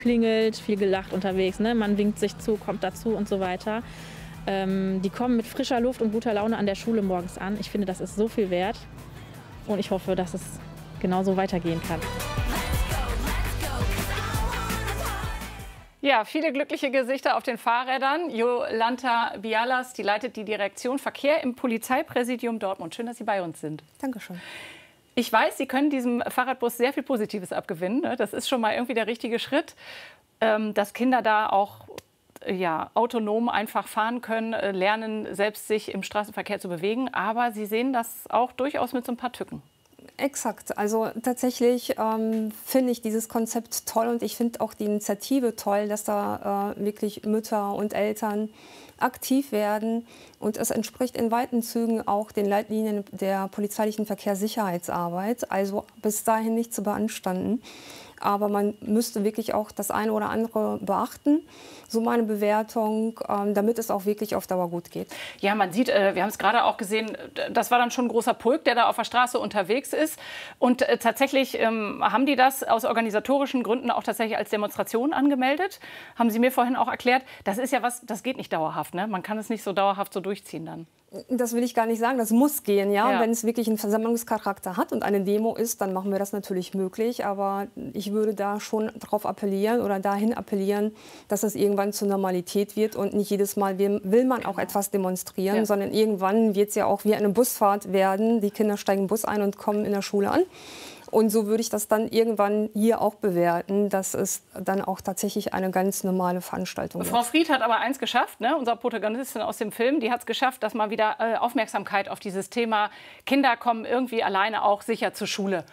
Klingelt, viel gelacht unterwegs, ne? Man winkt sich zu, kommt dazu und so weiter. Die kommen mit frischer Luft und guter Laune an der Schule morgens an. Ich finde, das ist so viel wert und ich hoffe, dass es genauso weitergehen kann. Ja, viele glückliche Gesichter auf den Fahrrädern. Jolanta Bialas, die leitet die Direktion Verkehr im Polizeipräsidium Dortmund. Schön, dass Sie bei uns sind. Dankeschön. Ich weiß, Sie können diesem Fahrradbus sehr viel Positives abgewinnen. Das ist schon mal irgendwie der richtige Schritt, dass Kinder da auch autonom einfach fahren können, lernen, selbst sich im Straßenverkehr zu bewegen. Aber Sie sehen das auch durchaus mit so ein paar Tücken. Exakt. Also tatsächlich finde ich dieses Konzept toll und ich finde auch die Initiative toll, dass da wirklich Mütter und Eltern aktiv werden. Und es entspricht in weiten Zügen auch den Leitlinien der polizeilichen Verkehrssicherheitsarbeit. Also bis dahin nicht zu beanstanden. Aber man müsste wirklich auch das eine oder andere beachten, so meine Bewertung, damit es auch wirklich auf Dauer gut geht. Ja, man sieht, wir haben es gerade auch gesehen, das war dann schon ein großer Pulk, der da auf der Straße unterwegs ist. Und tatsächlich haben die das aus organisatorischen Gründen auch tatsächlich als Demonstration angemeldet. Haben Sie mir vorhin auch erklärt, das ist ja was, das geht nicht dauerhaft, ne? Man kann es nicht so dauerhaft so durchziehen dann. Das will ich gar nicht sagen, das muss gehen, ja. Wenn es wirklich einen Versammlungscharakter hat und eine Demo ist, dann machen wir das natürlich möglich. Aber ich würde da schon darauf appellieren oder dahin appellieren, dass es irgendwann zur Normalität wird und nicht jedes Mal will man auch etwas demonstrieren, sondern irgendwann wird es ja auch wie eine Busfahrt werden. Die Kinder steigen in den Bus ein und kommen in der Schule an. Und so würde ich das dann irgendwann hier auch bewerten, dass es dann auch tatsächlich eine ganz normale Veranstaltung wird. Frau Fried hat aber eins geschafft, ne? Unsere Protagonistin aus dem Film, die hat es geschafft, dass mal wieder Aufmerksamkeit auf dieses Thema Kinder kommen irgendwie alleine auch sicher zur Schule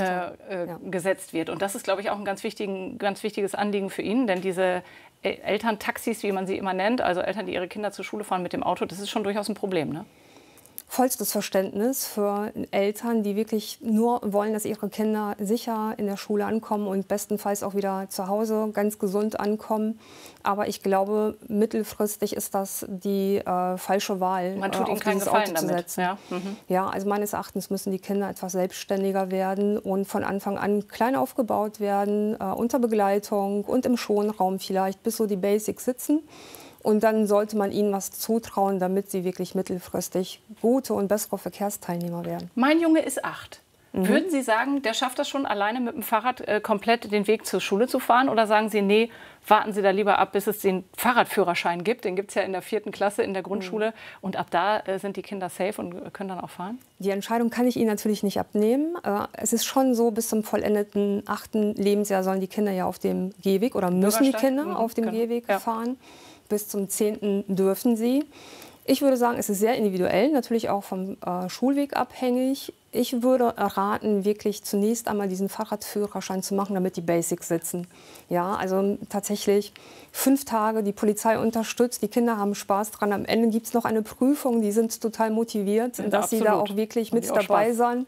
gesetzt wird. Und das ist, glaube ich, auch ein ganz wichtiges Anliegen für ihn, denn diese Elterntaxis, wie man sie immer nennt, also Eltern, die ihre Kinder zur Schule fahren mit dem Auto, das ist schon durchaus ein Problem, ne? Vollstes Verständnis für Eltern, die wirklich nur wollen, dass ihre Kinder sicher in der Schule ankommen und bestenfalls auch wieder zu Hause ganz gesund ankommen. Aber ich glaube, mittelfristig ist das die falsche Wahl, man tut ihnen auf keinen dieses Gefallen Auto zu damit. setzen. Ja. Ja, also meines Erachtens müssen die Kinder etwas selbstständiger werden und von Anfang an klein aufgebaut werden, unter Begleitung und im Schonraum vielleicht, bis so die Basics sitzen. Und dann sollte man ihnen was zutrauen, damit sie wirklich mittelfristig gute und bessere Verkehrsteilnehmer werden. Mein Junge ist 8. Würden Sie sagen, der schafft das schon alleine mit dem Fahrrad komplett den Weg zur Schule zu fahren? Oder sagen Sie, nee, warten Sie da lieber ab, bis es den Fahrradführerschein gibt? Den gibt es ja in der 4. Klasse in der Grundschule. Und ab da sind die Kinder safe und können dann auch fahren? Die Entscheidung kann ich Ihnen natürlich nicht abnehmen. Es ist schon so, bis zum vollendeten 8. Lebensjahr sollen die Kinder ja auf dem Gehweg oder müssen die Kinder auf dem Gehweg fahren. Bis zum 10. dürfen sie. Ich würde sagen, es ist sehr individuell, natürlich auch vom Schulweg abhängig. Ich würde raten, wirklich zunächst einmal diesen Fahrradführerschein zu machen, damit die Basics sitzen. Ja, also tatsächlich 5 Tage, die Polizei unterstützt, die Kinder haben Spaß dran. Am Ende gibt es noch eine Prüfung, die sind total motiviert, dass sie da auch wirklich mit dabei sind.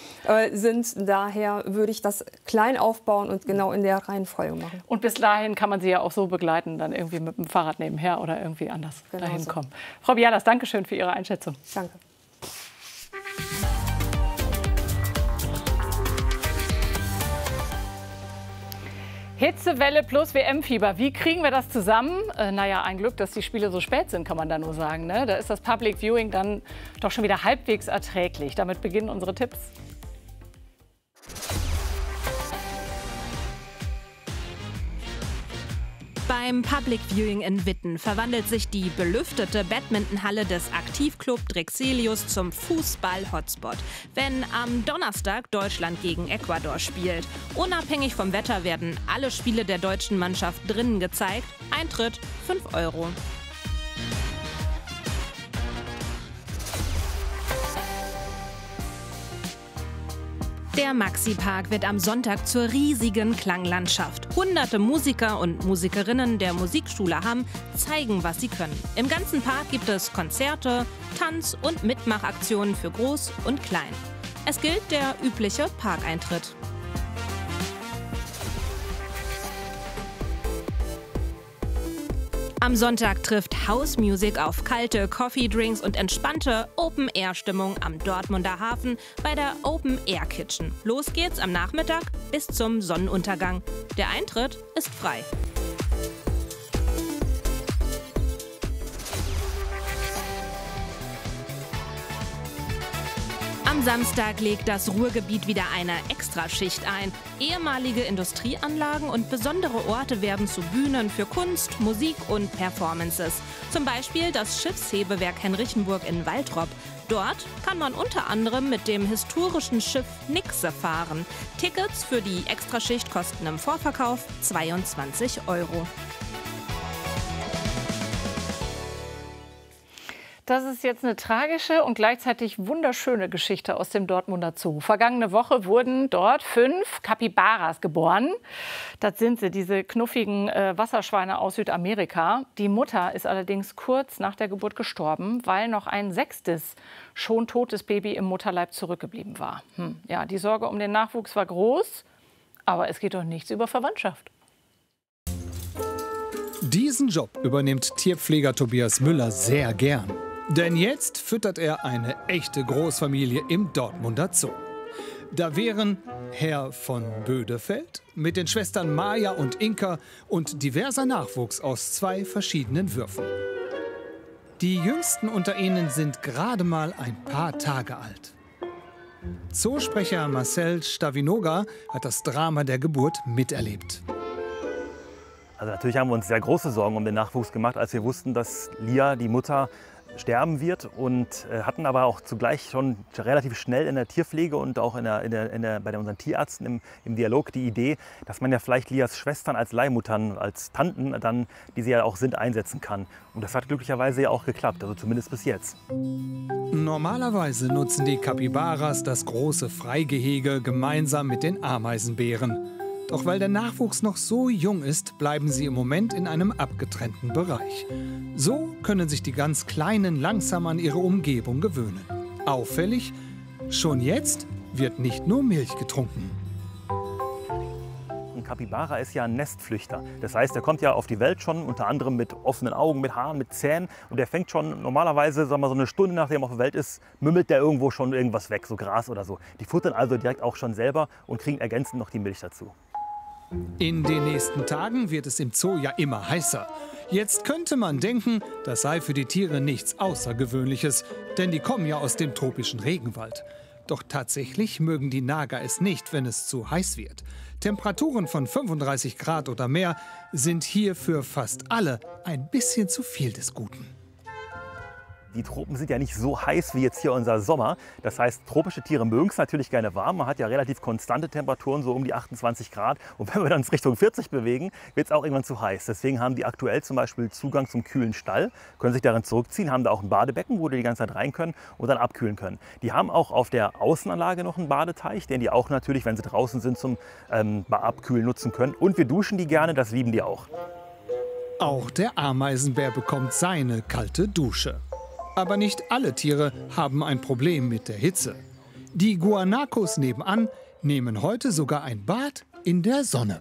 Daher würde ich das klein aufbauen und genau in der Reihenfolge machen. Und bis dahin kann man sie ja auch so begleiten, dann irgendwie mit dem Fahrrad nebenher oder irgendwie anders dahin kommen. Frau Bialas, danke schön für Ihre Einschätzung. Danke. Hitzewelle plus WM-Fieber. Wie kriegen wir das zusammen? Naja, ein Glück, dass die Spiele so spät sind, kann man da nur sagen. Ne? Da ist das Public Viewing dann doch schon wieder halbwegs erträglich. Damit beginnen unsere Tipps. Beim Public Viewing in Witten verwandelt sich die belüftete Badmintonhalle des Aktivclub Drexelius zum Fußball-Hotspot, wenn am Donnerstag Deutschland gegen Ecuador spielt. Unabhängig vom Wetter werden alle Spiele der deutschen Mannschaft drinnen gezeigt. Eintritt 5 €. Der Maxi-Park wird am Sonntag zur riesigen Klanglandschaft. Hunderte Musiker und Musikerinnen der Musikschule Hamm zeigen, was sie können. Im ganzen Park gibt es Konzerte, Tanz- und Mitmachaktionen für Groß und Klein. Es gilt der übliche Parkeintritt. Am Sonntag trifft House Music auf kalte Coffee-Drinks und entspannte Open-Air-Stimmung am Dortmunder Hafen bei der Open-Air-Kitchen. Los geht's am Nachmittag bis zum Sonnenuntergang. Der Eintritt ist frei. Am Samstag legt das Ruhrgebiet wieder eine Extraschicht ein. Ehemalige Industrieanlagen und besondere Orte werden zu Bühnen für Kunst, Musik und Performances. Zum Beispiel das Schiffshebewerk Henrichenburg in Waltrop. Dort kann man unter anderem mit dem historischen Schiff Nixe fahren. Tickets für die Extraschicht kosten im Vorverkauf 22 €. Das ist jetzt eine tragische und gleichzeitig wunderschöne Geschichte aus dem Dortmunder Zoo. Vergangene Woche wurden dort 5 Kapibaras geboren. Das sind sie, diese knuffigen Wasserschweine aus Südamerika. Die Mutter ist allerdings kurz nach der Geburt gestorben, weil noch ein 6. schon totes Baby im Mutterleib zurückgeblieben war. Ja, die Sorge um den Nachwuchs war groß, aber es geht doch nichts über Verwandtschaft. Diesen Job übernimmt Tierpfleger Tobias Müller sehr gern. Denn jetzt füttert er eine echte Großfamilie im Dortmunder Zoo. Da wären Herr von Bödefeld mit den Schwestern Maja und Inka und diverser Nachwuchs aus 2 verschiedenen Würfen. Die jüngsten unter ihnen sind gerade mal ein paar Tage alt. Zoosprecher Marcel Stavinoga hat das Drama der Geburt miterlebt. Also natürlich haben wir uns sehr große Sorgen um den Nachwuchs gemacht, als wir wussten, dass Lia, die Mutter, sterben wird, und hatten aber auch zugleich schon relativ schnell in der Tierpflege und auch bei unseren Tierärzten im Dialog die Idee, dass man ja vielleicht Lias Schwestern als Leihmuttern, als Tanten dann, die sie ja auch sind, einsetzen kann. Und das hat glücklicherweise ja auch geklappt, also zumindest bis jetzt. Normalerweise nutzen die Kapibaras das große Freigehege gemeinsam mit den Ameisenbären. Doch weil der Nachwuchs noch so jung ist, bleiben sie im Moment in einem abgetrennten Bereich. So können sich die ganz Kleinen langsam an ihre Umgebung gewöhnen. Auffällig, schon jetzt wird nicht nur Milch getrunken. Ein Kapibara ist ja ein Nestflüchter. Das heißt, er kommt ja auf die Welt schon unter anderem mit offenen Augen, mit Haaren, mit Zähnen. Und der fängt schon normalerweise, sagen wir, so eine Stunde nachdem er auf der Welt ist, mümmelt der irgendwo schon irgendwas weg, so Gras oder so. Die futtern also direkt auch schon selber und kriegen ergänzend noch die Milch dazu. In den nächsten Tagen wird es im Zoo ja immer heißer. Jetzt könnte man denken, das sei für die Tiere nichts Außergewöhnliches, denn die kommen ja aus dem tropischen Regenwald. Doch tatsächlich mögen die Nager es nicht, wenn es zu heiß wird. Temperaturen von 35 Grad oder mehr sind hier für fast alle ein bisschen zu viel des Guten. Die Tropen sind ja nicht so heiß wie jetzt hier unser Sommer. Das heißt, tropische Tiere mögen es natürlich gerne warm. Man hat ja relativ konstante Temperaturen, so um die 28 Grad. Und wenn wir dann Richtung 40 bewegen, wird es auch irgendwann zu heiß. Deswegen haben die aktuell zum Beispiel Zugang zum kühlen Stall, können sich darin zurückziehen, haben da auch ein Badebecken, wo die ganze Zeit rein können und dann abkühlen können. Die haben auch auf der Außenanlage noch einen Badeteich, den die auch natürlich, wenn sie draußen sind, zum Abkühlen nutzen können. Und wir duschen die gerne, das lieben die auch. Auch der Ameisenbär bekommt seine kalte Dusche. Aber nicht alle Tiere haben ein Problem mit der Hitze. Die Guanacos nebenan nehmen heute sogar ein Bad in der Sonne.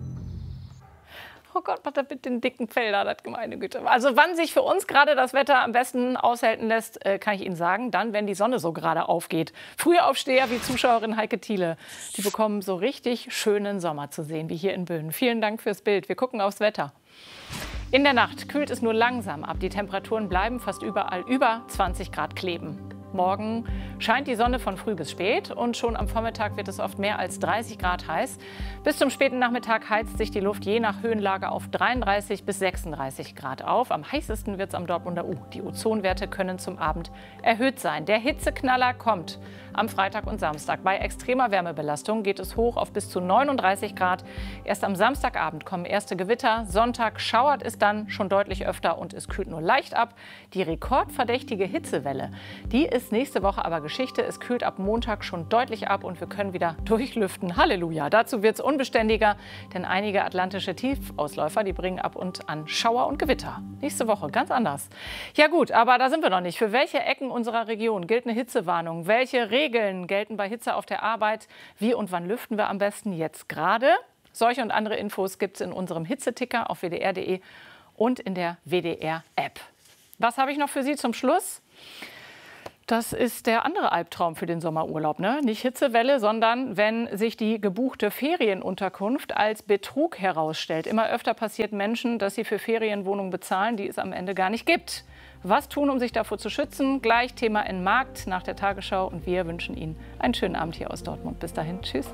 Oh Gott, was da mit den dicken Fell da, das gemeine Güte. Also wann sich für uns gerade das Wetter am besten aushalten lässt, kann ich Ihnen sagen, dann, wenn die Sonne so gerade aufgeht. Frühaufsteher wie Zuschauerin Heike Thiele, die bekommen so richtig schönen Sommer zu sehen, wie hier in Böhmen. Vielen Dank fürs Bild. Wir gucken aufs Wetter. In der Nacht kühlt es nur langsam ab. Die Temperaturen bleiben fast überall über 20 Grad kleben. Morgen scheint die Sonne von früh bis spät und schon am Vormittag wird es oft mehr als 30 Grad heiß. Bis zum späten Nachmittag heizt sich die Luft je nach Höhenlage auf 33 bis 36 Grad auf. Am heißesten wird es am Dortmunder U. Die Ozonwerte können zum Abend erhöht sein. Der Hitzeknaller kommt am Freitag und Samstag. Bei extremer Wärmebelastung geht es hoch auf bis zu 39 Grad. Erst am Samstagabend kommen erste Gewitter. Sonntag schauert es dann schon deutlich öfter und es kühlt nur leicht ab. Die rekordverdächtige Hitzewelle, die ist nächste Woche aber Geschichte. Es kühlt ab Montag schon deutlich ab und wir können wieder durchlüften. Halleluja! Dazu wird es unbeständiger, denn einige atlantische Tiefausläufer, die bringen ab und an Schauer und Gewitter. Nächste Woche ganz anders. Ja gut, aber da sind wir noch nicht. Für welche Ecken unserer Region gilt eine Hitzewarnung? Welche Regeln gelten bei Hitze auf der Arbeit? Wie und wann lüften wir am besten jetzt gerade? Solche und andere Infos gibt es in unserem Hitzeticker auf wdr.de und in der WDR-App. Was habe ich noch für Sie zum Schluss? Das ist der andere Albtraum für den Sommerurlaub, ne? Nicht Hitzewelle, sondern wenn sich die gebuchte Ferienunterkunft als Betrug herausstellt. Immer öfter passiert Menschen, dass sie für Ferienwohnungen bezahlen, die es am Ende gar nicht gibt. Was tun, um sich davor zu schützen? Gleich Thema in Markt nach der Tagesschau. Und wir wünschen Ihnen einen schönen Abend hier aus Dortmund. Bis dahin, tschüss.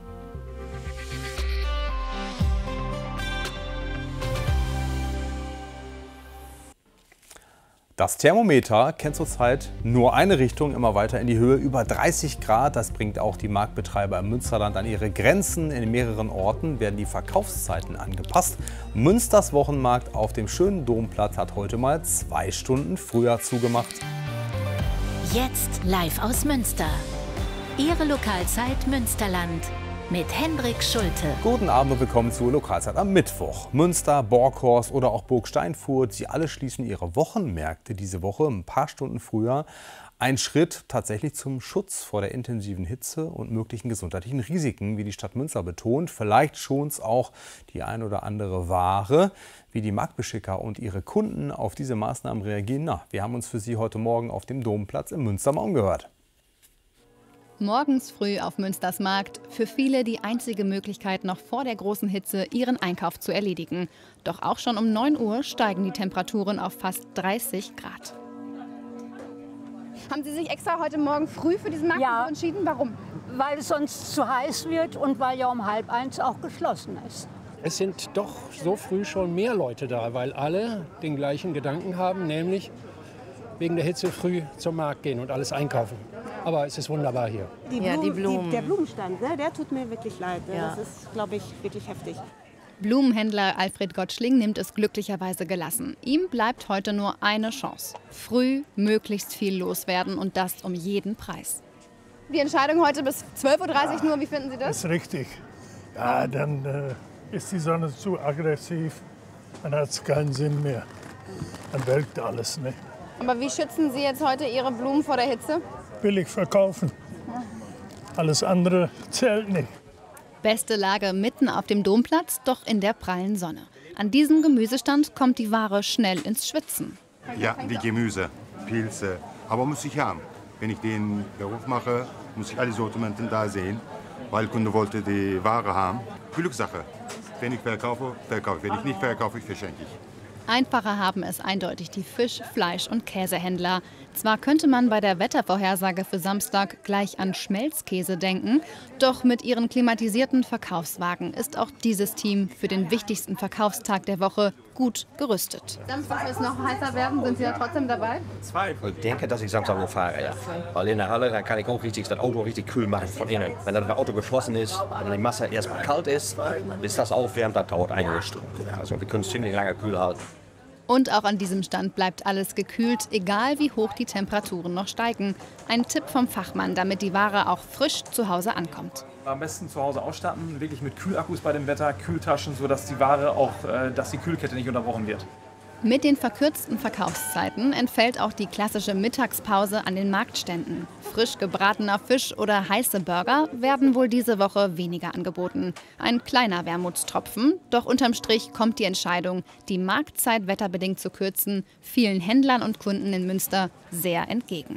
Das Thermometer kennt zurzeit nur eine Richtung, immer weiter in die Höhe, über 30 Grad. Das bringt auch die Marktbetreiber im Münsterland an ihre Grenzen. In mehreren Orten werden die Verkaufszeiten angepasst. Münsters Wochenmarkt auf dem schönen Domplatz hat heute mal 2 Stunden früher zugemacht. Jetzt live aus Münster. Ihre Lokalzeit Münsterland. Mit Hendrik Schulte. Guten Abend und willkommen zur Lokalzeit am Mittwoch. Münster, Borkhorst oder auch Burg Steinfurt, sie alle schließen ihre Wochenmärkte diese Woche ein paar Stunden früher. Ein Schritt tatsächlich zum Schutz vor der intensiven Hitze und möglichen gesundheitlichen Risiken, wie die Stadt Münster betont. Vielleicht schont es auch die ein oder andere Ware. Wie die Marktbeschicker und ihre Kunden auf diese Maßnahmen reagieren, wir haben uns für Sie heute Morgen auf dem Domplatz im Münster mal umgehört. Morgens früh auf Münsters Markt, für viele die einzige Möglichkeit, noch vor der großen Hitze ihren Einkauf zu erledigen. Doch auch schon um 9 Uhr steigen die Temperaturen auf fast 30 Grad. Haben Sie sich extra heute Morgen früh für diesen Markt entschieden? Warum? Weil es sonst zu heiß wird und weil ja um 12:30 auch geschlossen ist. Es sind doch so früh schon mehr Leute da, weil alle den gleichen Gedanken haben, nämlich wegen der Hitze früh zum Markt gehen und alles einkaufen. Aber es ist wunderbar hier. Die Blumen. Der Blumenstand, ne, der tut mir wirklich leid. Ja. Das ist, glaube ich, wirklich heftig. Blumenhändler Alfred Gottschling nimmt es glücklicherweise gelassen. Ihm bleibt heute nur eine Chance. Früh möglichst viel loswerden und das um jeden Preis. Die Entscheidung heute bis 12:30 Uhr nur, wie finden Sie das? Das ist richtig. Ja, dann ist die Sonne zu aggressiv, dann hat es keinen Sinn mehr. Dann welkt alles. Ne? Aber wie schützen Sie jetzt heute Ihre Blumen vor der Hitze? Billig verkaufen. Alles andere zählt nicht. Beste Lage mitten auf dem Domplatz, doch in der prallen Sonne. An diesem Gemüsestand kommt die Ware schnell ins Schwitzen. Ja, die Gemüse, Pilze, aber muss ich haben. Wenn ich den Beruf mache, muss ich alle Sortimenten da sehen, weil der Kunde wollte die Ware haben. Glückssache. Wenn ich verkaufe, verkaufe ich. Wenn ich nicht verkaufe, verschenke ich. Einfacher haben es eindeutig die Fisch-, Fleisch- und Käsehändler. Zwar könnte man bei der Wettervorhersage für Samstag gleich an Schmelzkäse denken, doch mit ihren klimatisierten Verkaufswagen ist auch dieses Team für den wichtigsten Verkaufstag der Woche gut gerüstet. Samstag ist noch heißer werden, sind Sie ja trotzdem dabei? Ich denke, dass ich Samstag noch fahre, ja. Weil in der Halle, da kann ich auch richtig das Auto richtig kühl machen von innen. Wenn das Auto geschlossen ist und die Masse erstmal kalt ist, bis das aufwärmt, das dauert einige Stunden. Also wir können es ziemlich lange kühl halten. Und auch an diesem Stand bleibt alles gekühlt, egal wie hoch die Temperaturen noch steigen. Ein Tipp vom Fachmann, damit die Ware auch frisch zu Hause ankommt. Am besten zu Hause ausstatten, wirklich mit Kühlakkus bei dem Wetter, Kühltaschen, sodass die Ware auch, dass die Kühlkette nicht unterbrochen wird. Mit den verkürzten Verkaufszeiten entfällt auch die klassische Mittagspause an den Marktständen. Frisch gebratener Fisch oder heiße Burger werden wohl diese Woche weniger angeboten. Ein kleiner Wermutstropfen, doch unterm Strich kommt die Entscheidung, die Marktzeit wetterbedingt zu kürzen, vielen Händlern und Kunden in Münster sehr entgegen.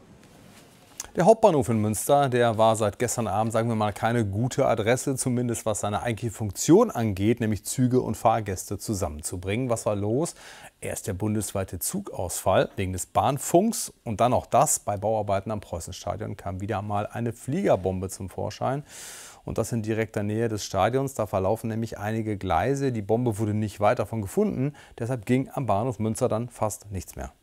Der Hauptbahnhof in Münster, der war seit gestern Abend, sagen wir mal, keine gute Adresse, zumindest was seine eigentliche Funktion angeht, nämlich Züge und Fahrgäste zusammenzubringen. Was war los? Erst der bundesweite Zugausfall wegen des Bahnfunks und dann auch das. Bei Bauarbeiten am Preußenstadion kam wieder mal eine Fliegerbombe zum Vorschein. Und das in direkter Nähe des Stadions. Da verlaufen nämlich einige Gleise. Die Bombe wurde nicht weit davon gefunden. Deshalb ging am Bahnhof Münster dann fast nichts mehr.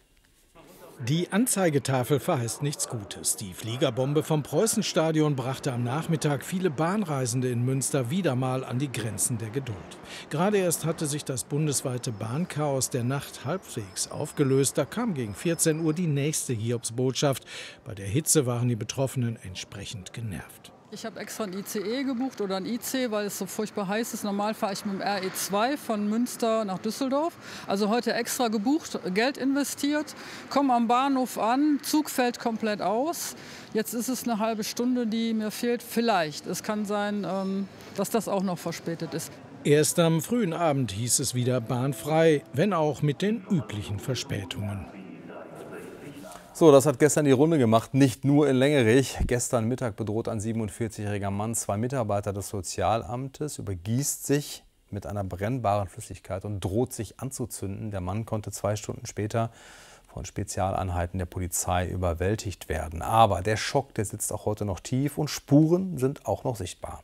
Die Anzeigetafel verheißt nichts Gutes. Die Fliegerbombe vom Preußenstadion brachte am Nachmittag viele Bahnreisende in Münster wieder mal an die Grenzen der Geduld. Gerade erst hatte sich das bundesweite Bahnchaos der Nacht halbwegs aufgelöst. Da kam gegen 14 Uhr die nächste Hiobsbotschaft. Bei der Hitze waren die Betroffenen entsprechend genervt. Ich habe extra ein ICE gebucht oder ein IC, weil es so furchtbar heiß ist. Normal fahre ich mit dem RE2 von Münster nach Düsseldorf. Also heute extra gebucht, Geld investiert, komme am Bahnhof an, Zug fällt komplett aus. Jetzt ist es eine halbe Stunde, die mir fehlt. Vielleicht. Es kann sein, dass das auch noch verspätet ist. Erst am frühen Abend hieß es wieder bahnfrei, wenn auch mit den üblichen Verspätungen. So, das hat gestern die Runde gemacht, nicht nur in Lengerich. Gestern Mittag bedroht ein 47-jähriger Mann 2 Mitarbeiter des Sozialamtes, übergießt sich mit einer brennbaren Flüssigkeit und droht sich anzuzünden. Der Mann konnte 2 Stunden später von Spezialeinheiten der Polizei überwältigt werden. Aber der Schock, der sitzt auch heute noch tief und Spuren sind auch noch sichtbar.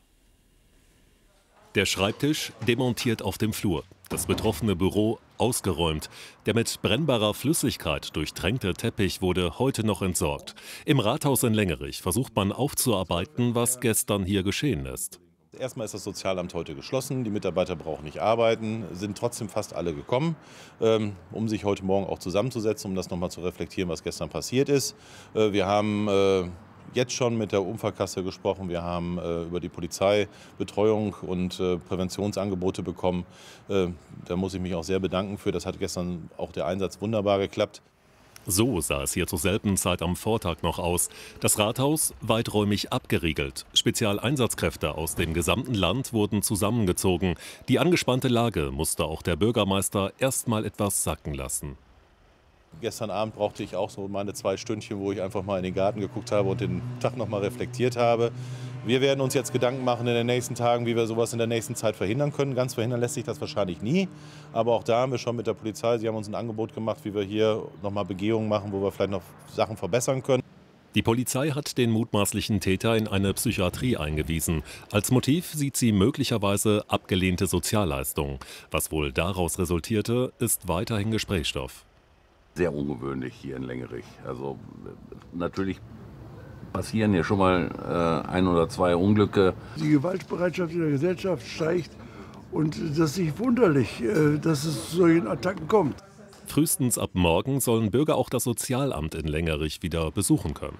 Der Schreibtisch demontiert auf dem Flur. Das betroffene Büro ausgeräumt. Der mit brennbarer Flüssigkeit durchtränkte Teppich wurde heute noch entsorgt. Im Rathaus in Lengerich versucht man aufzuarbeiten, was gestern hier geschehen ist. Erstmal ist das Sozialamt heute geschlossen. Die Mitarbeiter brauchen nicht arbeiten, sind trotzdem fast alle gekommen, um sich heute Morgen auch zusammenzusetzen, um das nochmal zu reflektieren, was gestern passiert ist. Wir haben jetzt schon mit der Unfallkasse gesprochen. Wir haben über die Polizeibetreuung und Präventionsangebote bekommen. Da muss ich mich auch sehr bedanken für. Das hat gestern auch der Einsatz wunderbar geklappt. So sah es hier zur selben Zeit am Vortag noch aus. Das Rathaus weiträumig abgeriegelt. Spezialeinsatzkräfte aus dem gesamten Land wurden zusammengezogen. Die angespannte Lage musste auch der Bürgermeister erst mal etwas sacken lassen. Gestern Abend brauchte ich auch so meine 2 Stündchen, wo ich einfach mal in den Garten geguckt habe und den Tag noch mal reflektiert habe. Wir werden uns jetzt Gedanken machen in den nächsten Tagen, wie wir sowas in der nächsten Zeit verhindern können. Ganz verhindern lässt sich das wahrscheinlich nie. Aber auch da haben wir schon mit der Polizei, sie haben uns ein Angebot gemacht, wie wir hier noch mal Begehungen machen, wo wir vielleicht noch Sachen verbessern können. Die Polizei hat den mutmaßlichen Täter in eine Psychiatrie eingewiesen. Als Motiv sieht sie möglicherweise abgelehnte Sozialleistungen. Was wohl daraus resultierte, ist weiterhin Gesprächsstoff. Sehr ungewöhnlich hier in Lengerich. Also natürlich passieren hier schon mal 1 oder 2 Unglücke. Die Gewaltbereitschaft in der Gesellschaft steigt und das ist nicht wunderlich, dass es zu solchen Attacken kommt. Frühestens ab morgen sollen Bürger auch das Sozialamt in Lengerich wieder besuchen können.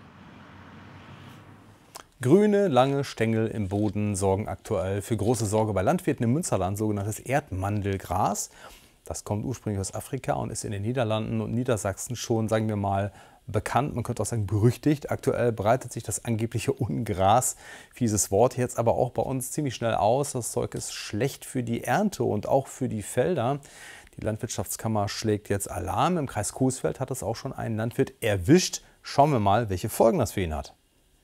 Grüne, lange Stängel im Boden sorgen aktuell für große Sorge bei Landwirten im Münsterland, sogenanntes Erdmandelgras. Das kommt ursprünglich aus Afrika und ist in den Niederlanden und Niedersachsen schon, sagen wir mal, bekannt. Man könnte auch sagen berüchtigt. Aktuell breitet sich das angebliche Ungras, fieses Wort, jetzt aber auch bei uns ziemlich schnell aus. Das Zeug ist schlecht für die Ernte und auch für die Felder. Die Landwirtschaftskammer schlägt jetzt Alarm. Im Kreis Coesfeld hat es auch schon einen Landwirt erwischt. Schauen wir mal, welche Folgen das für ihn hat.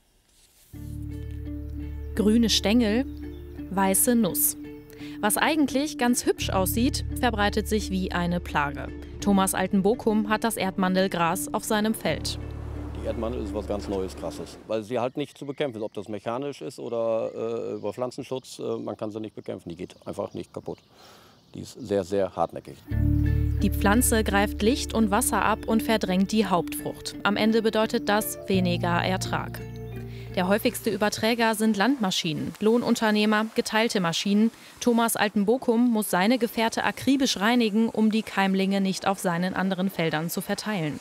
Grüne Stängel, weiße Nuss. Was eigentlich ganz hübsch aussieht, verbreitet sich wie eine Plage. Thomas Altenbokum hat das Erdmandelgras auf seinem Feld. Die Erdmandel ist was ganz Neues, Krasses, weil sie halt nicht zu bekämpfen ist. Ob das mechanisch ist oder über Pflanzenschutz, man kann sie nicht bekämpfen. Die geht einfach nicht kaputt. Die ist sehr, sehr hartnäckig. Die Pflanze greift Licht und Wasser ab und verdrängt die Hauptfrucht. Am Ende bedeutet das weniger Ertrag. Der häufigste Überträger sind Landmaschinen, Lohnunternehmer, geteilte Maschinen. Thomas Altenbokum muss seine Gefährte akribisch reinigen, um die Keimlinge nicht auf seinen anderen Feldern zu verteilen.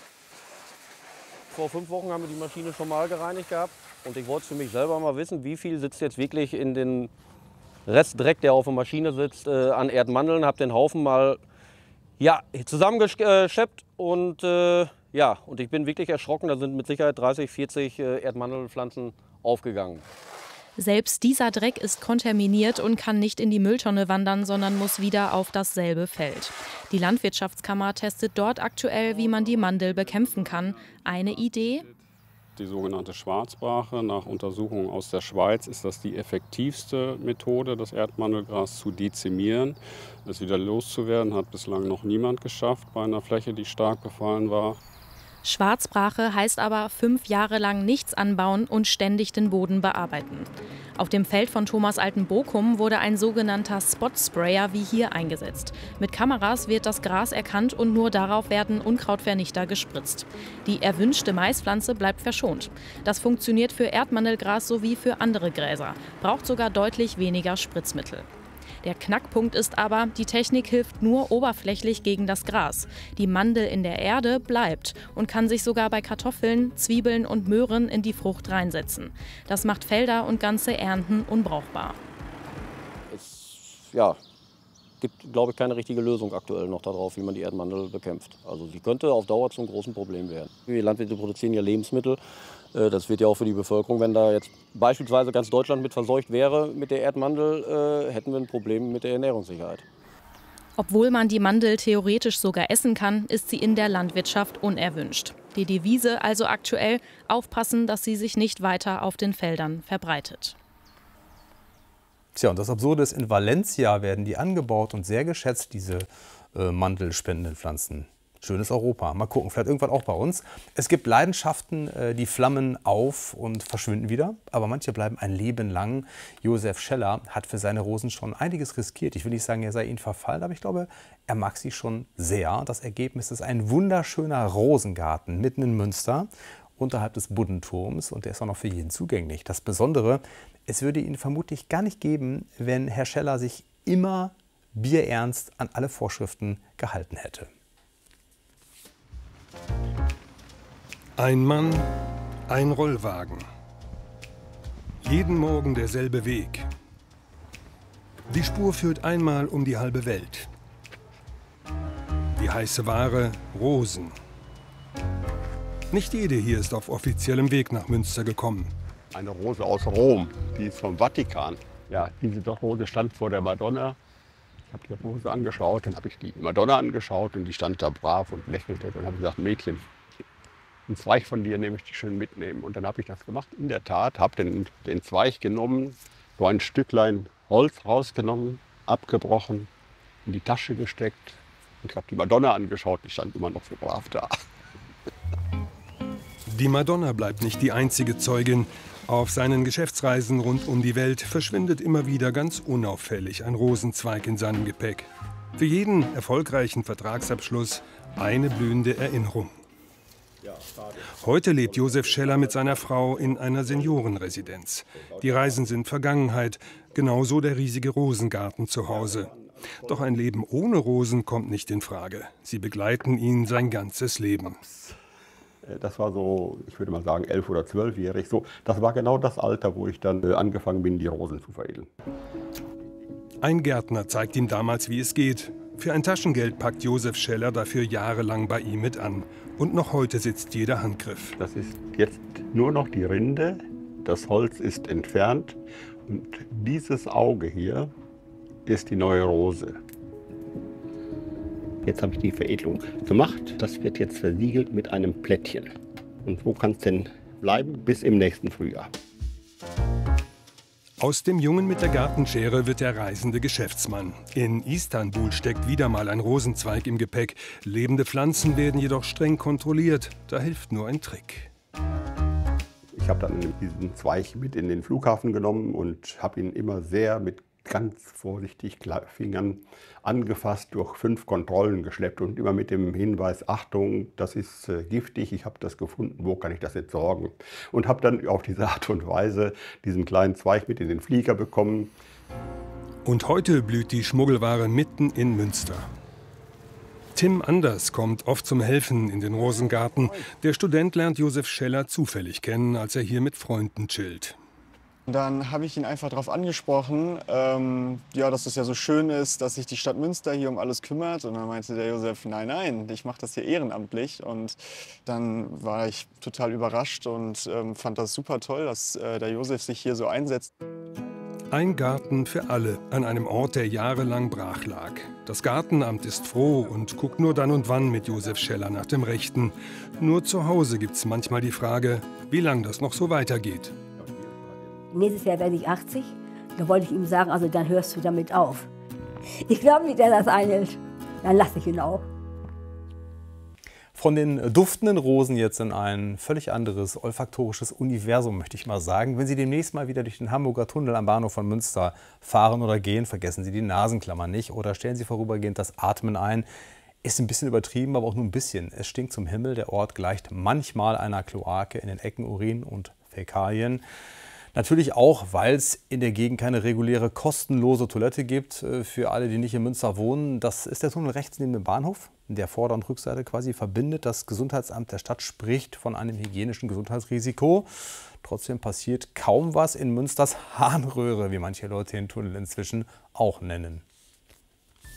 Vor 5 Wochen haben wir die Maschine schon mal gereinigt gehabt. Und ich wollte für mich selber mal wissen, wie viel sitzt jetzt wirklich in den Restdreck, der auf der Maschine sitzt, an Erdmandeln. Habe den Haufen mal zusammengeschleppt und und ich bin wirklich erschrocken. Da sind mit Sicherheit 30, 40 Erdmandelpflanzen aufgegangen. Selbst dieser Dreck ist kontaminiert und kann nicht in die Mülltonne wandern, sondern muss wieder auf dasselbe Feld. Die Landwirtschaftskammer testet dort aktuell, wie man die Mandel bekämpfen kann. Eine Idee? Die sogenannte Schwarzbrache. Nach Untersuchungen aus der Schweiz ist das die effektivste Methode, das Erdmandelgras zu dezimieren. Es wieder loszuwerden, hat bislang noch niemand geschafft bei einer Fläche, die stark befallen war. Schwarzbrache heißt aber 5 Jahre lang nichts anbauen und ständig den Boden bearbeiten. Auf dem Feld von Thomas Altenbokum wurde ein sogenannter Spot-Sprayer wie hier eingesetzt. Mit Kameras wird das Gras erkannt und nur darauf werden Unkrautvernichter gespritzt. Die erwünschte Maispflanze bleibt verschont. Das funktioniert für Erdmandelgras sowie für andere Gräser, braucht sogar deutlich weniger Spritzmittel. Der Knackpunkt ist aber, die Technik hilft nur oberflächlich gegen das Gras. Die Mandel in der Erde bleibt und kann sich sogar bei Kartoffeln, Zwiebeln und Möhren in die Frucht reinsetzen. Das macht Felder und ganze Ernten unbrauchbar. Es gibt, glaube ich, keine richtige Lösung aktuell noch darauf, wie man die Erdmandel bekämpft. Also sie könnte auf Dauer zum großen Problem werden. Die Landwirte produzieren ja Lebensmittel. Das wird ja auch für die Bevölkerung, wenn da jetzt beispielsweise ganz Deutschland mit verseucht wäre mit der Erdmandel, hätten wir ein Problem mit der Ernährungssicherheit. Obwohl man die Mandel theoretisch sogar essen kann, ist sie in der Landwirtschaft unerwünscht. Die Devise also aktuell: aufpassen, dass sie sich nicht weiter auf den Feldern verbreitet. Tja, und das Absurde ist, in Valencia werden die angebaut und sehr geschätzt, diese mandelspendenden Pflanzen. Schönes Europa. Mal gucken, vielleicht irgendwann auch bei uns. Es gibt Leidenschaften, die flammen auf und verschwinden wieder, aber manche bleiben ein Leben lang. Josef Scheller hat für seine Rosen schon einiges riskiert. Ich will nicht sagen, er sei ihnen verfallen, aber ich glaube, er mag sie schon sehr. Das Ergebnis ist ein wunderschöner Rosengarten mitten in Münster, unterhalb des Buddenturms, und der ist auch noch für jeden zugänglich. Das Besondere: es würde ihn vermutlich gar nicht geben, wenn Herr Scheller sich immer bierernst an alle Vorschriften gehalten hätte. Ein Mann, ein Rollwagen. Jeden Morgen derselbe Weg. Die Spur führt einmal um die halbe Welt. Die heiße Ware: Rosen. Nicht jede hier ist auf offiziellem Weg nach Münster gekommen. Eine Rose aus Rom, die ist vom Vatikan. Ja, diese Rose stand vor der Madonna. Ich habe die Rose angeschaut, dann habe ich die Madonna angeschaut und die stand da brav und lächelte. Dann habe ich gesagt: Mädchen, einen Zweig von dir nehme ich dich schön mitnehmen. Und dann habe ich das gemacht. In der Tat, habe den Zweig genommen, so ein Stücklein Holz rausgenommen, abgebrochen, in die Tasche gesteckt. Und ich habe die Madonna angeschaut, die stand immer noch so brav da. Die Madonna bleibt nicht die einzige Zeugin. Auf seinen Geschäftsreisen rund um die Welt verschwindet immer wieder ganz unauffällig ein Rosenzweig in seinem Gepäck. Für jeden erfolgreichen Vertragsabschluss eine blühende Erinnerung. Heute lebt Josef Scheller mit seiner Frau in einer Seniorenresidenz. Die Reisen sind Vergangenheit, genauso der riesige Rosengarten zu Hause. Doch ein Leben ohne Rosen kommt nicht in Frage. Sie begleiten ihn sein ganzes Leben. Das war so, ich würde mal sagen, 11- oder 12-jährig. So, das war genau das Alter, wo ich dann angefangen bin, die Rosen zu veredeln. Ein Gärtner zeigt ihm damals, wie es geht. Für ein Taschengeld packt Josef Scheller dafür jahrelang bei ihm mit an. Und noch heute sitzt jeder Handgriff. Das ist jetzt nur noch die Rinde. Das Holz ist entfernt. Und dieses Auge hier ist die neue Rose. Jetzt habe ich die Veredelung gemacht. Das wird jetzt versiegelt mit einem Plättchen. Und wo kann es denn bleiben? Bis im nächsten Frühjahr. Aus dem Jungen mit der Gartenschere wird der reisende Geschäftsmann. In Istanbul steckt wieder mal ein Rosenzweig im Gepäck. Lebende Pflanzen werden jedoch streng kontrolliert. Da hilft nur ein Trick. Ich habe dann diesen Zweig mit in den Flughafen genommen und habe ihn immer sehr mit ganz vorsichtig Fingern angefasst, durch 5 Kontrollen geschleppt und immer mit dem Hinweis: Achtung, das ist giftig, ich habe das gefunden, wo kann ich das entsorgen? Und habe dann auf diese Art und Weise diesen kleinen Zweig mit in den Flieger bekommen. Und heute blüht die Schmuggelware mitten in Münster. Tim Anders kommt oft zum Helfen in den Rosengarten. Der Student lernt Josef Scheller zufällig kennen, als er hier mit Freunden chillt. Dann habe ich ihn einfach darauf angesprochen, ja, dass es ja so schön ist, dass sich die Stadt Münster hier um alles kümmert. Und dann meinte der Josef: Nein, nein, ich mache das hier ehrenamtlich. Und dann war ich total überrascht und fand das super toll, dass der Josef sich hier so einsetzt. Ein Garten für alle an einem Ort, der jahrelang brach lag. Das Gartenamt ist froh und guckt nur dann und wann mit Josef Scheller nach dem Rechten. Nur zu Hause gibt's manchmal die Frage, wie lange das noch so weitergeht. Nächstes Jahr werde ich 80. Da wollte ich ihm sagen, also dann hörst du damit auf. Ich glaube nicht, dass er das einhält. Dann lasse ich ihn auch. Von den duftenden Rosen jetzt in ein völlig anderes olfaktorisches Universum, möchte ich mal sagen. Wenn Sie demnächst mal wieder durch den Hamburger Tunnel am Bahnhof von Münster fahren oder gehen, vergessen Sie die Nasenklammer nicht oder stellen Sie vorübergehend das Atmen ein. Ist ein bisschen übertrieben, aber auch nur ein bisschen. Es stinkt zum Himmel. Der Ort gleicht manchmal einer Kloake, in den Ecken Urin und Fäkalien. Natürlich auch, weil es in der Gegend keine reguläre, kostenlose Toilette gibt für alle, die nicht in Münster wohnen. Das ist der Tunnel rechts neben dem Bahnhof, der Vorder- und Rückseite quasi verbindet. Das Gesundheitsamt der Stadt spricht von einem hygienischen Gesundheitsrisiko. Trotzdem passiert kaum was in Münsters Harnröhre, wie manche Leute den Tunnel inzwischen auch nennen.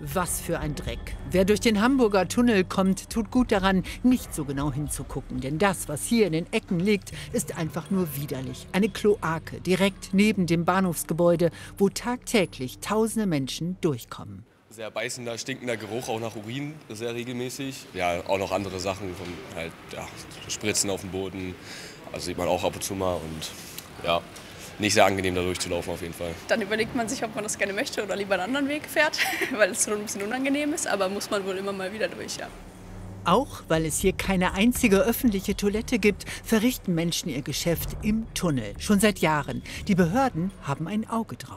Was für ein Dreck. Wer durch den Hamburger Tunnel kommt, tut gut daran, nicht so genau hinzugucken. Denn das, was hier in den Ecken liegt, ist einfach nur widerlich. Eine Kloake direkt neben dem Bahnhofsgebäude, wo tagtäglich tausende Menschen durchkommen. Sehr beißender, stinkender Geruch, auch nach Urin, sehr regelmäßig. Ja, auch noch andere Sachen, von halt, ja, Spritzen auf dem Boden. Also sieht man auch ab und zu mal und ja, nicht sehr angenehm da durchzulaufen auf jeden Fall. Dann überlegt man sich, ob man das gerne möchte oder lieber einen anderen Weg fährt, weil es schon ein bisschen unangenehm ist, aber muss man wohl immer mal wieder durch, ja. Auch weil es hier keine einzige öffentliche Toilette gibt, verrichten Menschen ihr Geschäft im Tunnel. Schon seit Jahren. Die Behörden haben ein Auge drauf.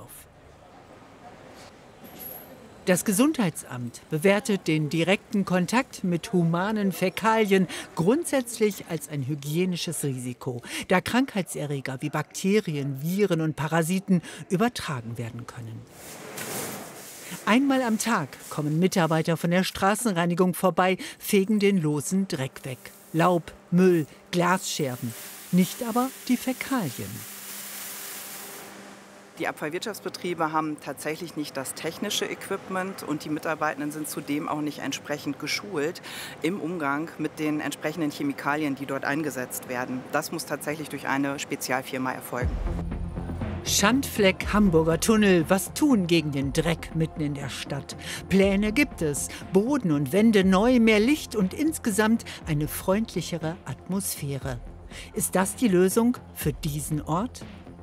Das Gesundheitsamt bewertet den direkten Kontakt mit humanen Fäkalien grundsätzlich als ein hygienisches Risiko, da Krankheitserreger wie Bakterien, Viren und Parasiten übertragen werden können. Einmal am Tag kommen Mitarbeiter von der Straßenreinigung vorbei, fegen den losen Dreck weg. Laub, Müll, Glasscherben, nicht aber die Fäkalien. Die Abfallwirtschaftsbetriebe haben tatsächlich nicht das technische Equipment und die Mitarbeitenden sind zudem auch nicht entsprechend geschult im Umgang mit den entsprechenden Chemikalien, die dort eingesetzt werden. Das muss tatsächlich durch eine Spezialfirma erfolgen. Schandfleck Hamburger Tunnel. Was tun gegen den Dreck mitten in der Stadt? Pläne gibt es. Boden und Wände neu, mehr Licht und insgesamt eine freundlichere Atmosphäre. Ist das die Lösung für diesen Ort?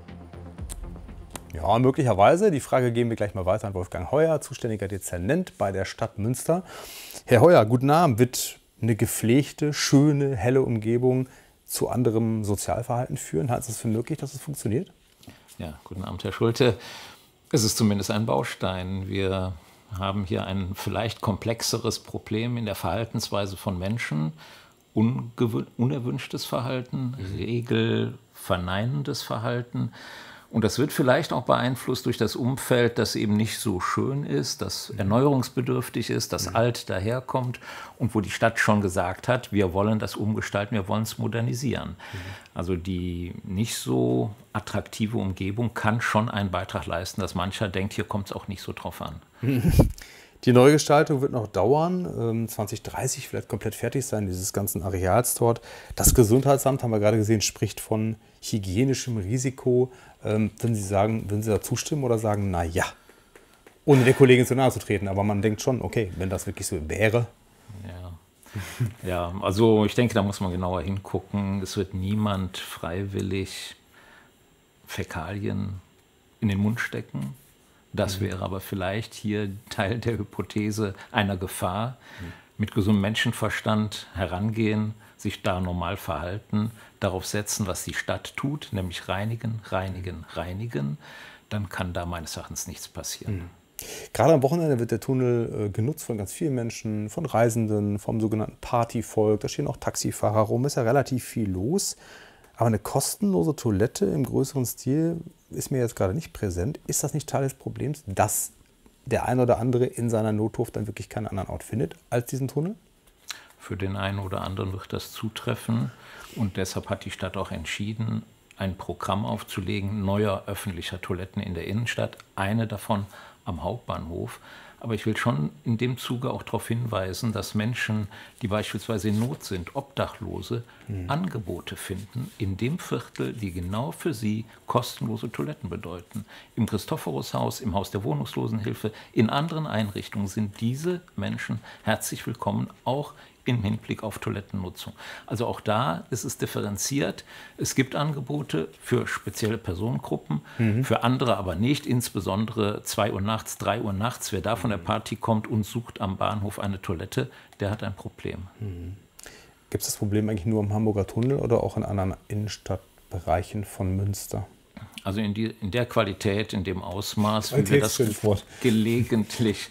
Ja, möglicherweise. Die Frage geben wir gleich mal weiter an Wolfgang Heuer, zuständiger Dezernent bei der Stadt Münster. Herr Heuer, guten Abend. Wird eine gepflegte, schöne, helle Umgebung zu anderem Sozialverhalten führen? Halten Sie es für möglich, dass es funktioniert? Ja, guten Abend, Herr Schulte. Es ist zumindest ein Baustein. Wir haben hier ein vielleicht komplexeres Problem in der Verhaltensweise von Menschen. Unerwünschtes Verhalten, regelverneinendes Verhalten. Und das wird vielleicht auch beeinflusst durch das Umfeld, das eben nicht so schön ist, das erneuerungsbedürftig ist, das alt daherkommt und wo die Stadt schon gesagt hat, wir wollen das umgestalten, wir wollen es modernisieren. Also die nicht so attraktive Umgebung kann schon einen Beitrag leisten, dass mancher denkt, hier kommt es auch nicht so drauf an. Die Neugestaltung wird noch dauern, 2030 vielleicht komplett fertig sein, dieses ganzen Areals dort. Das Gesundheitsamt, haben wir gerade gesehen, spricht von hygienischem Risiko. Würden Sie da zustimmen oder sagen, na ja, ohne der Kollegin zu nahe zu treten, aber man denkt schon, okay, wenn das wirklich so wäre. Ja, also ich denke, da muss man genauer hingucken. Es wird niemand freiwillig Fäkalien in den Mund stecken. Das wäre aber vielleicht hier Teil der Hypothese einer Gefahr. Mit gesundem Menschenverstand herangehen, sich da normal verhalten, darauf setzen, was die Stadt tut, nämlich reinigen, reinigen, reinigen, dann kann da meines Erachtens nichts passieren. Gerade am Wochenende wird der Tunnel genutzt von ganz vielen Menschen, von Reisenden, vom sogenannten Partyvolk. Da stehen auch Taxifahrer rum, ist ja relativ viel los. Aber eine kostenlose Toilette im größeren Stil ist mir jetzt gerade nicht präsent. Ist das nicht Teil des Problems, dass der ein oder andere in seiner Notdurft dann wirklich keinen anderen Ort findet als diesen Tunnel? Für den einen oder anderen wird das zutreffen. Und deshalb hat die Stadt auch entschieden, ein Programm aufzulegen, neuer öffentlicher Toiletten in der Innenstadt. Eine davon am Hauptbahnhof. Aber ich will schon in dem Zuge auch darauf hinweisen, dass Menschen, die beispielsweise in Not sind, Obdachlose, Angebote finden in dem Viertel, die genau für sie kostenlose Toiletten bedeuten. Im Christophorushaus, im Haus der Wohnungslosenhilfe, in anderen Einrichtungen sind diese Menschen herzlich willkommen, auch im Hinblick auf Toilettennutzung. Also auch da ist es differenziert. Es gibt Angebote für spezielle Personengruppen, für andere aber nicht, insbesondere 2 Uhr nachts, 3 Uhr nachts. Wer da von der Party kommt und sucht am Bahnhof eine Toilette, der hat ein Problem. Gibt es das Problem eigentlich nur am Hamburger Tunnel oder auch in anderen Innenstadtbereichen von Münster? Also in der Qualität, in dem Ausmaß, wie wir das gelegentlich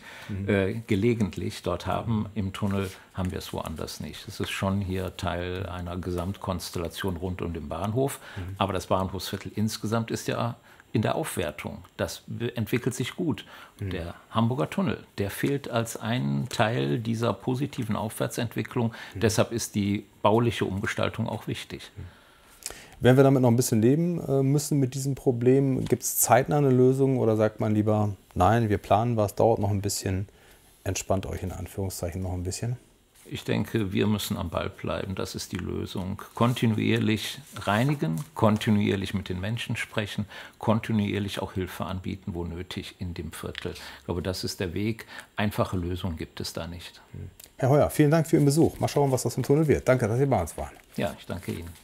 dort haben im Tunnel, haben wir es woanders nicht. Es ist schon hier Teil einer Gesamtkonstellation rund um den Bahnhof. Aber das Bahnhofsviertel insgesamt ist ja in der Aufwertung. Das entwickelt sich gut. Der Hamburger Tunnel, der fehlt als ein Teil dieser positiven Aufwärtsentwicklung. Deshalb ist die bauliche Umgestaltung auch wichtig. Werden wir damit noch ein bisschen leben müssen mit diesem Problem? Gibt es zeitnah eine Lösung oder sagt man lieber, nein, wir planen was, dauert noch ein bisschen, entspannt euch in Anführungszeichen noch ein bisschen? Ich denke, wir müssen am Ball bleiben. Das ist die Lösung. Kontinuierlich reinigen, kontinuierlich mit den Menschen sprechen, kontinuierlich auch Hilfe anbieten, wo nötig in dem Viertel. Ich glaube, das ist der Weg. Einfache Lösungen gibt es da nicht. Herr Heuer, vielen Dank für Ihren Besuch. Mal schauen, was aus dem Tunnel wird. Danke, dass Sie bei uns waren. Ja, ich danke Ihnen.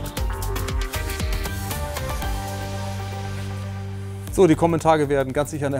So, die kommenden Tage werden ganz sicher eine